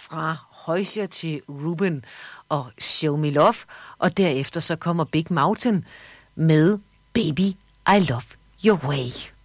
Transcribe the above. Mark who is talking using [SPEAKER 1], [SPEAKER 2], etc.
[SPEAKER 1] fra Højsjer til Ruben og Show Me Love, og derefter så kommer Big Mountain med Baby I Love Your Way.